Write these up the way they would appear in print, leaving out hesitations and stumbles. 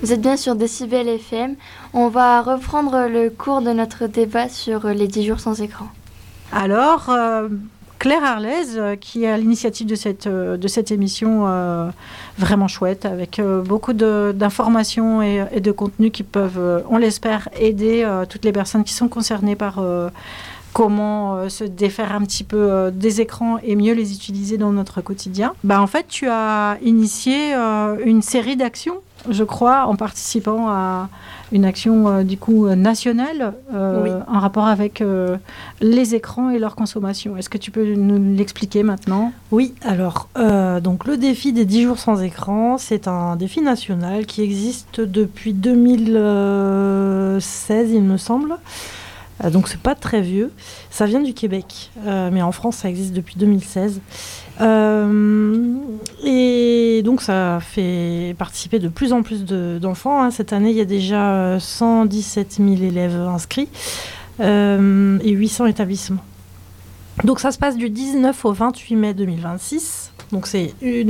Vous êtes bien sur Décibel FM. On va reprendre le cours de notre débat sur les 10 jours sans écran. Alors, Claire Arlaise, qui est à l'initiative de cette émission vraiment chouette, avec beaucoup d'informations et de contenus qui peuvent, on l'espère, aider toutes les personnes qui sont concernées par comment se défaire un petit peu des écrans et mieux les utiliser dans notre quotidien. En fait, tu as initié une série d'actions, je crois, en participant à une action nationale Oui. en rapport avec les écrans et leur consommation. Est-ce que tu peux nous l'expliquer maintenant ? Oui, alors, donc le défi des 10 jours sans écran, c'est un défi national qui existe depuis 2016, il me semble. Donc c'est pas très vieux. Ça vient du Québec, mais en France, ça existe depuis 2016. Et donc ça fait participer de plus en plus d'enfants. Hein. Cette année, il y a déjà 117 000 élèves inscrits et 800 établissements. Donc ça se passe du 19 au 28 mai 2026. Donc c'est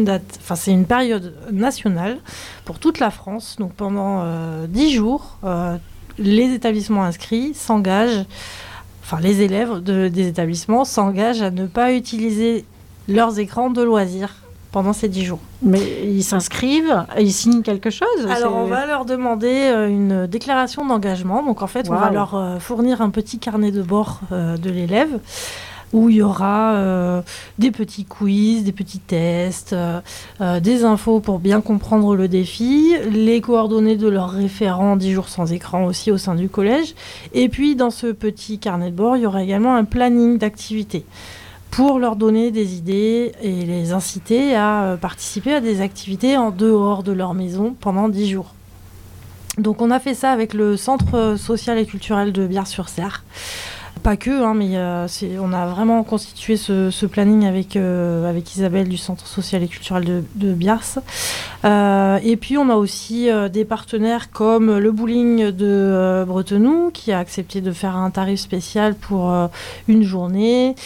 une période nationale pour toute la France. Donc pendant 10 jours, les établissements inscrits s'engagent, les élèves des établissements s'engagent à ne pas utiliser leurs écrans de loisirs pendant ces 10 jours. Mais ils s'inscrivent, ils signent quelque chose ? Alors, on va leur demander une déclaration d'engagement. Donc, en fait, on va leur fournir un petit carnet de bord de l'élève où il y aura des petits quiz, des petits tests, des infos pour bien comprendre le défi, les coordonnées de leurs référents 10 jours sans écran aussi au sein du collège. Et puis, dans ce petit carnet de bord, il y aura également un planning d'activités pour leur donner des idées et les inciter à participer à des activités en dehors de leur maison pendant 10 jours. Donc on a fait ça avec le Centre social et culturel de Biars-sur-Cère. Pas que, mais on a vraiment constitué ce planning avec Isabelle du Centre social et culturel de Biars. Et puis on a aussi des partenaires comme le bowling de Bretenoux qui a accepté de faire un tarif spécial pour une journée.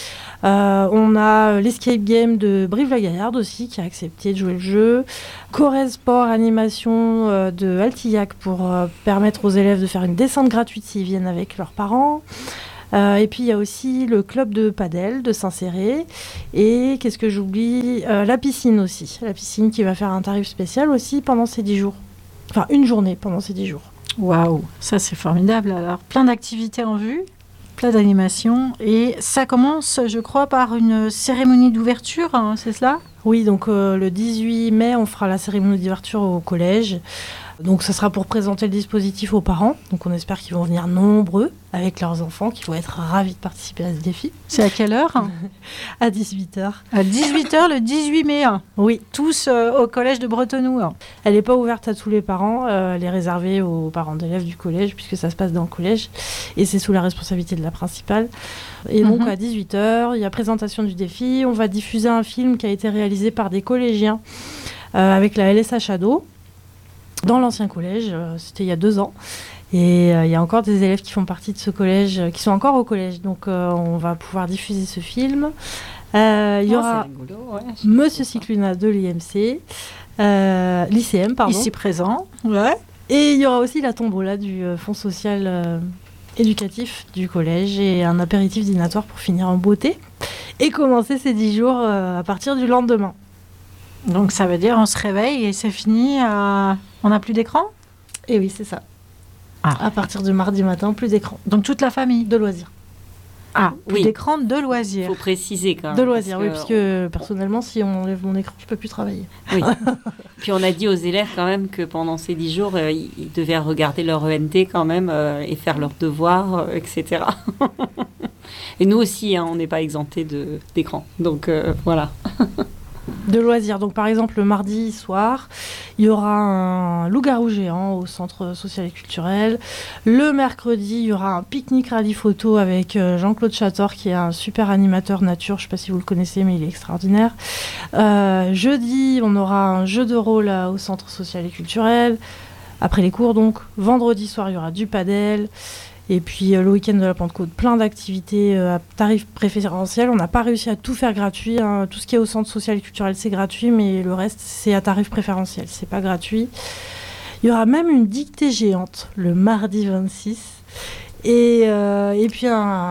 On a l'escape game de Brive-la-Gaillarde aussi qui a accepté de jouer le jeu. Corrèze Sport Animation de Altillac pour permettre aux élèves de faire une descente gratuite s'ils viennent avec leurs parents. Et puis il y a aussi le club de padel de Saint-Céré et qu'est-ce que j'oublie, la piscine aussi, la piscine qui va faire un tarif spécial aussi pendant ces 10 jours, une journée pendant ces 10 jours. Waouh, ça c'est formidable. Alors plein d'activités en vue, plein d'animations et ça commence, je crois, par une cérémonie d'ouverture, hein, c'est cela ? Oui, donc le 18 mai on fera la cérémonie d'ouverture au collège. Donc ça sera pour présenter le dispositif aux parents. Donc on espère qu'ils vont venir nombreux avec leurs enfants, qui vont être ravis de participer à ce défi. C'est à quelle heure ? À 18h. À 18h le 18 mai. Oui. Tous au collège de Bretenoux. Elle n'est pas ouverte à tous les parents. Elle est réservée aux parents d'élèves du collège, puisque ça se passe dans le collège. Et c'est sous la responsabilité de la principale. Et donc à 18h, il y a présentation du défi. On va diffuser un film qui a été réalisé par des collégiens avec la LSH Ado. Dans l'ancien collège, c'était il y a 2 ans. Et il y a encore des élèves qui font partie de ce collège, qui sont encore au collège. Donc on va pouvoir diffuser ce film. Il y aura Monsieur Cicluna de l'IMC, l'ICM, pardon. Ici présent. Ouais. Et il y aura aussi la tombola du Fonds social éducatif du collège et un apéritif dînatoire pour finir en beauté. Et commencer ces 10 jours à partir du lendemain. Donc ça veut dire on se réveille et c'est fini, on n'a plus d'écran ? Et oui, c'est ça. À partir du mardi matin, plus d'écran. Donc toute la famille ? De loisirs. Plus d'écran de loisirs. Il faut préciser quand même. De loisirs, oui, puisque personnellement, si on enlève mon écran, je ne peux plus travailler. Oui. Puis on a dit aux élèves quand même que pendant ces 10 jours, ils devaient regarder leur ENT quand même et faire leurs devoirs, etc. Et nous aussi, on n'est pas exemptés d'écran. Donc voilà. De loisirs. Donc, par exemple, le mardi soir, il y aura un loup-garou géant au centre social et culturel. Le mercredi, il y aura un pique-nique rallye photo avec Jean-Claude Chator, qui est un super animateur nature. Je ne sais pas si vous le connaissez, mais il est extraordinaire. Jeudi, on aura un jeu de rôle au centre social et culturel. Après les cours, donc. Vendredi soir, il y aura du padel. Et puis le week-end de la Pentecôte, plein d'activités à tarif préférentiel. On n'a pas réussi à tout faire gratuit. Hein. Tout ce qui est au centre social et culturel, c'est gratuit, mais le reste, c'est à tarif préférentiel. C'est pas gratuit. Il y aura même une dictée géante le mardi 26. Et puis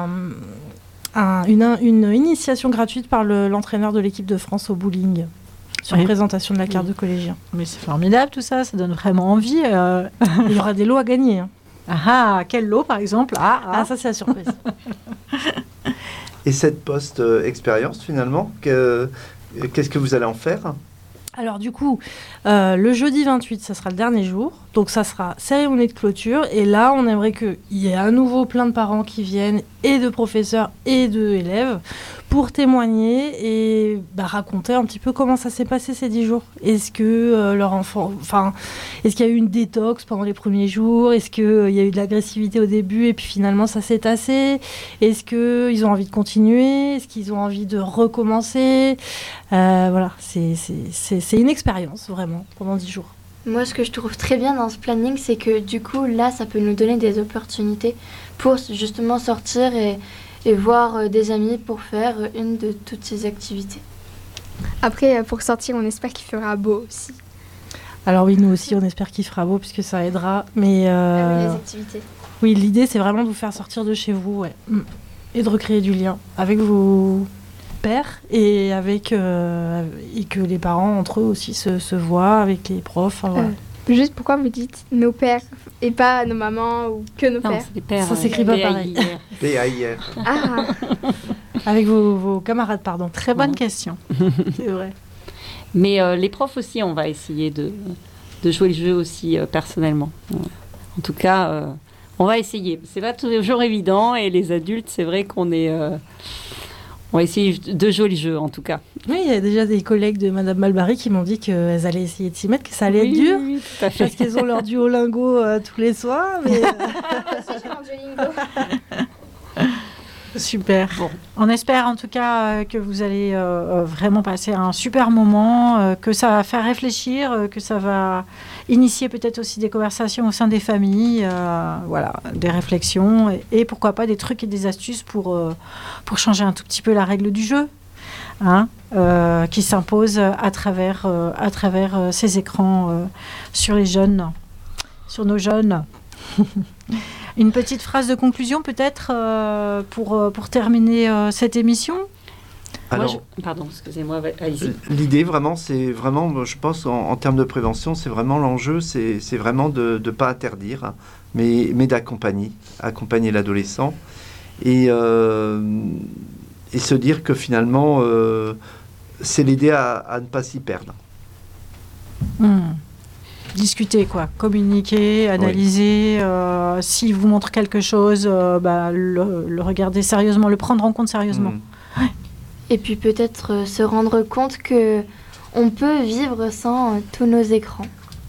une initiation gratuite par l'entraîneur de l'équipe de France au bowling sur la présentation de la carte de collégien. Mais c'est formidable tout ça, ça donne vraiment envie. Il y aura des lots à gagner. Hein. Ah, quel lot par exemple? Ah, ça c'est la surprise. Et cette post-expérience finalement, qu'est-ce que vous allez en faire? Alors du coup, le jeudi 28, ça sera le dernier jour. Donc ça sera cérémonie de clôture. Et là, on aimerait qu'il y ait à nouveau plein de parents qui viennent, et de professeurs et d'élèves, pour témoigner et raconter un petit peu comment ça s'est passé ces 10 jours. Est-ce que leur enfant... est-ce qu'il y a eu une détox pendant les premiers jours? Est-ce qu'il y a eu de l'agressivité au début et puis finalement ça s'est tassé? Est-ce qu'ils ont envie de continuer? Est-ce qu'ils ont envie de recommencer? Voilà, c'est une expérience vraiment pendant 10 jours. Moi, ce que je trouve très bien dans ce planning, c'est que du coup, là, ça peut nous donner des opportunités pour justement sortir et voir des amis pour faire une de toutes ces activités. Après, pour sortir, on espère qu'il fera beau aussi. Alors oui, nous aussi, on espère qu'il fera beau puisque ça aidera. Mais les activités. Oui, l'idée, c'est vraiment de vous faire sortir de chez vous, et de recréer du lien avec vos pères et avec et que les parents entre eux aussi se voient avec les profs. Voilà. Juste pourquoi vous dites nos pères et pas nos mamans ou que nos pères? C'est les pères. Ça s'écrit pas pareil. PAIR. Ah. Avec vos camarades, pardon. Très bonne question. C'est vrai. Mais les profs aussi, on va essayer de jouer le jeu aussi personnellement. En tout cas, on va essayer. C'est pas toujours évident et les adultes, c'est vrai qu'on est... on va essayer de jouer le jeu, en tout cas. Oui, il y a déjà des collègues de Madame Malbary qui m'ont dit qu'elles allaient essayer de s'y mettre, que ça allait être dur. Oui, tout à fait. Parce qu'elles ont leur Duolingo tous les soirs. Mais... Super. Bon. On espère en tout cas que vous allez vraiment passer un super moment, que ça va faire réfléchir, que ça va initier peut-être aussi des conversations au sein des familles, voilà, des réflexions et pourquoi pas des trucs et des astuces pour changer un tout petit peu la règle du jeu, hein, qui s'impose à travers ces écrans sur les jeunes, sur nos jeunes. Une petite phrase de conclusion peut-être pour terminer cette émission. Alors, pardon, excusez-moi, allez-y. L'idée vraiment, c'est vraiment, je pense, en termes de prévention, c'est vraiment l'enjeu, c'est vraiment de ne pas interdire, hein, mais d'accompagner l'adolescent et se dire que finalement, c'est l'aider à ne pas s'y perdre. Discuter, quoi, communiquer, analyser, oui. S'il vous montre quelque chose, le regarder sérieusement, le prendre en compte sérieusement. Ouais. Et puis peut-être se rendre compte que on peut vivre sans tous nos écrans.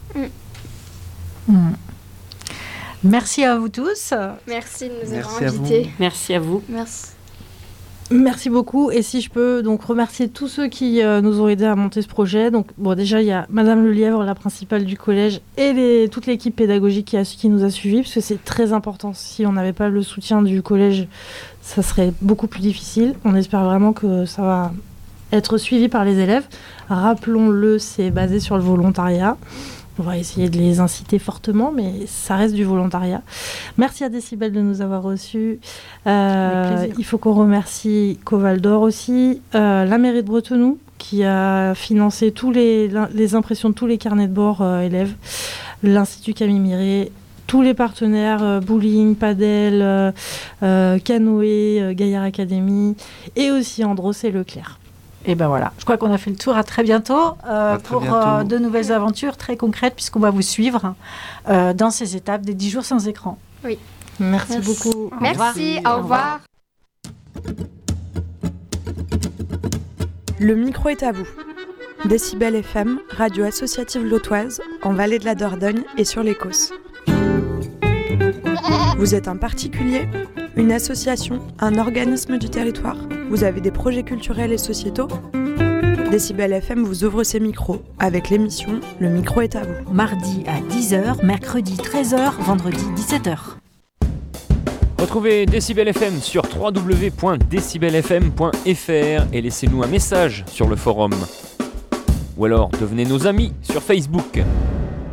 Merci à vous tous. Merci de nous avoir invités. Merci à vous. Merci beaucoup. Et si je peux donc remercier tous ceux qui nous ont aidés à monter ce projet. Donc déjà il y a Madame Lelièvre, la principale du collège, et toute l'équipe pédagogique qui nous a suivis, parce que c'est très important. Si on n'avait pas le soutien du collège, ça serait beaucoup plus difficile. On espère vraiment que ça va être suivi par les élèves. Rappelons-le, c'est basé sur le volontariat. On va essayer de les inciter fortement, mais ça reste du volontariat. Merci à Décibel de nous avoir reçus. Il faut qu'on remercie Coval d'Or aussi, la mairie de Bretenoux, qui a financé les impressions de tous les carnets de bord élèves, l'Institut Camille Miret, tous les partenaires, bowling, padel, canoë, Gaillard Academy, et aussi Andros et Leclerc. Et ben voilà, je crois qu'on a fait le tour. À très bientôt pour de nouvelles aventures très concrètes, puisqu'on va vous suivre dans ces étapes des 10 jours sans écran. Oui. Merci beaucoup. Merci, au revoir. Le micro est à vous. Décibel FM, radio associative lotoise, en Vallée de la Dordogne et sur les Causses. Vous êtes un particulier, une association, un organisme du territoire? Vous avez des projets culturels et sociétaux? Décibel FM vous ouvre ses micros avec l'émission Le micro est à vous. Mardi à 10h, mercredi 13h, vendredi 17h. Retrouvez Décibel FM sur www.decibelfm.fr et laissez-nous un message sur le forum. Ou alors devenez nos amis sur Facebook.